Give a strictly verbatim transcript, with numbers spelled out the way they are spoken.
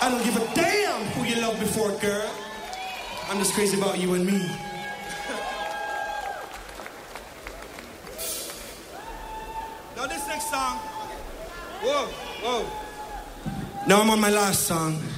I don't give a damn who you loved before, girl. I'm just crazy about you and me. Now this next song. Whoa, whoa. Now I'm on my last song.